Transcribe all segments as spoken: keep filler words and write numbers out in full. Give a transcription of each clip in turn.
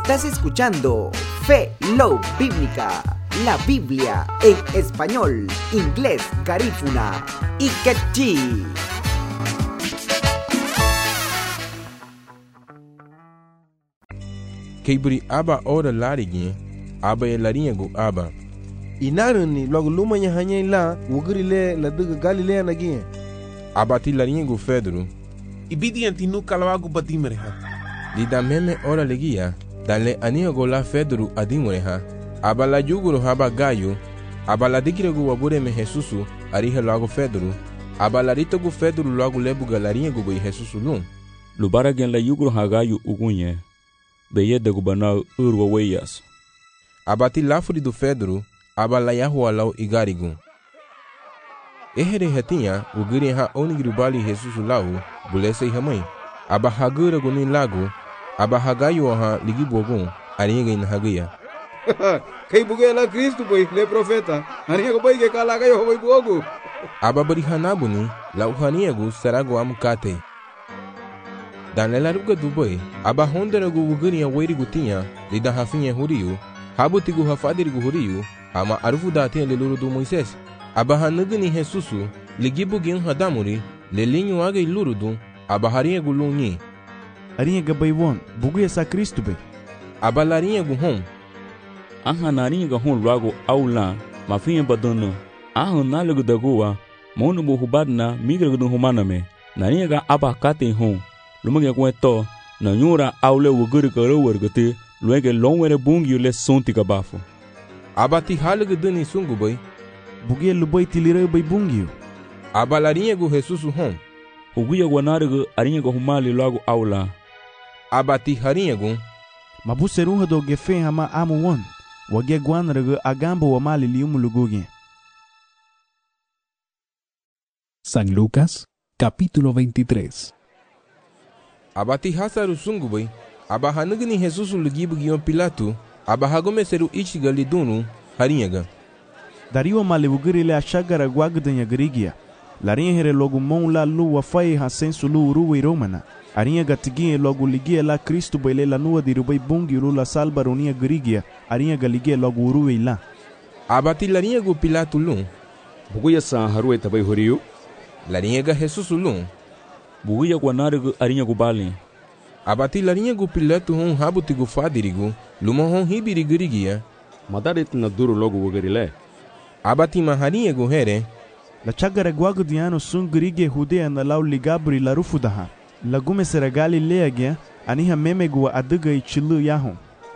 Estás escuchando Fe Love Bíblica, la Biblia en español, inglés, garífuna y quechí. Kebri aba ora larigi, aba e laringu aba. Inarani logo lumanya hanya la wugri le la duga Galilea nagi. Aba ti laringu Pedro. Ibidi antinu kalawagu badimreha. Lida meme ora legia, dale anigo la Pedro adimreha. Aba la juguru haba gayo, aba la digregu wabure me Jesusu, ariha logo Pedro. Aba la ritogu Pedro logo lebuga laringu go Jesusu lum. Lubara gen la juguru hagayo ugunye. Beye de gubanau urwa weyas. Abati lafuri do Pedro, aba la yahua lau igarigun. Ehere hatinha, o guri ha onigrubali Jesus lau, bulese e ramãe. Aba hagura gunin lago, aba hagayo ha ligibogun, aringa in hagia. Kay buge la Cristo boy, le profeta. Aringa boy ke kala gayo boy bogu. Aba bari hanabuni, lau haniagu sarago amukate. Dan la ruga do boi, aba hondera gu wuguri a weiri gutinha, lida hafinha huriu, habutigu hafadirigu huriu, ama arufu datinha leluru do Moisés. Aba hanugni Jesusu, ligibu gin hadamuri, lelinho aga ilurudu, aba harinha gu lunyi. Arinha gabay won, bugu ya sa Cristo bay. Aba larinha gu hom. Aha narinha ga hon lago aula, mafinha badana. Aha nalagu dagua, monu bu hubadna migra gu humana me. Narinha ga aba kate hon. Lumage kweto na nyura aule wuguri karo wargate luege longwere bungi le sonti kabafo. Abati halige duni sungu boy. Bugie luboy tilire bay bungi. Aba larinha gu Jesusu hom. Uguya wanarige arinha gu humali lago aula. Abati harinha gu. Mabuserunha do gefen hama amu won. Wage guanrige agambo wa mali liumu lugugi. San Lucas, capítulo veintitrés. Abati hasaru sungu boy, aba hanugni Jesusu lugibu gion Pilato, aba hagomeseru ichiga lidunu, harinhaga. Dario malewugiri le achagara guagdanya grigia. Larinha here logo mon la lu wa fai hasensu lu uruwe romana. Arinha gatigie logo ligia la Cristo boy le la nua dirubay bungi uru la salbaronia grigia. Arinha galigie logo uruwe la. Abati larinha gu Pilato lum. Buguya sa haruwe tabay horiu. Larinha ga Jesusu lum. Buguya guanarigo arinha gu bali. Abati larinha gu Pilato hon habutigu fadirigu, luma hon hibirigirigia. Madarit na duro logo wugarile. Abati maharinha gu here. La chagara guagdiano sun grige hudea na lau ligabri la rufudaha. La gume sera Galilea gia, aniha meme gu aduga i chilu yahon.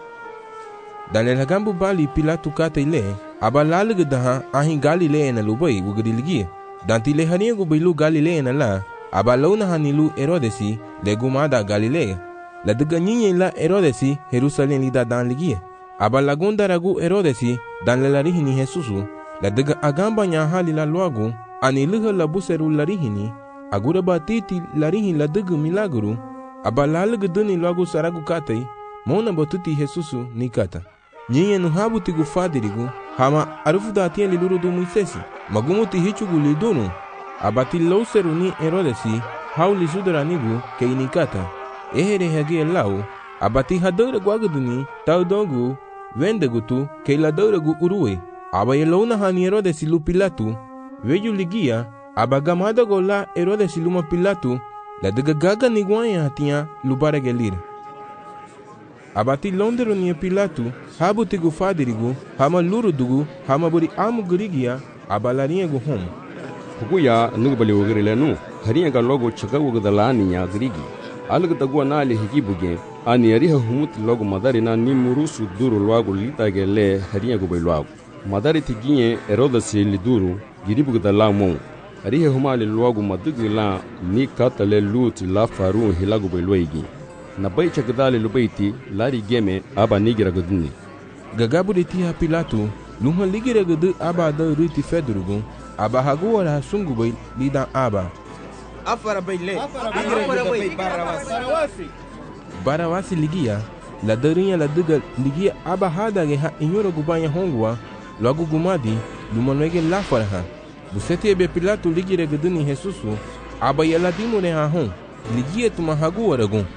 Dan la gambu bali Pilato kate ile, aba lalige daha ahin Galilea na lubai wugariligia. Dan tile harinha gu bilu Galilea na la, aba launa hanilu Herodesi, legumada Galilea. La duga nyinye la Herodesi, Jerusalem lida dan ligia. Aba lagunda ragu Herodesi, dan la rihini Jesusu. La duga agamba nyahali la luagu, aniluha la buseru la rihini. Agura batiti la rihin la duga milaguru. Aba laluga duni luagu saragu katei, mona botuti Jesusu ni kata. Nyinye nuhabu tigu fadirigu, hama arufu datia liluru du Moisesi. Magumuti hichugu lidunu. Abati lauseru ni Herodesi, hauli sudaranigu ke inikata. Ehere hage lau, abati hadore guaguduni, taudongu, vendegutu, ke la doregu uruwe. Aba yelauna hani Herodesi lu Pilato, veju ligia, aba gamada gola Herodesi luma Pilato, la dega gaga niguanya hatia lubara gelir. Abati londeru ni Pilato, habu tigu fadirigu, hama lurudugu, hama buri amu gurigia, aba larinha gu hom. Buguya nugbali wugarile nu, harinha ga logo chaga wugdalani ya grigi. Alga tagua na ali higibuge, ani ariha humut logo madari na nimurusu duru logo litage le harinha gu bailoago. Madari tiginye Herodesi liduru, giribugdala mon. Ariha humali logo madugi la ni kata le lut la faru hilago bailoigi. Na bai chagdali lubaiti, lari geme aba nigira guduni. Gagaburi tiha Pilato, lumha ligira gudu aba da ruti Fedrugu, aba haguara sungu bay lidan aba. Afara bay le. Afara bay barawasi. Barawasi ligia, la darinha la duga ligia aba hada ge ha inyoro gubanya hongwa, logo gumadi, lumanwege la faraha. Buseti ebe Pilato ligira guduni Jesusu, aba yala dimune ha hon, ligia tuma haguara gun.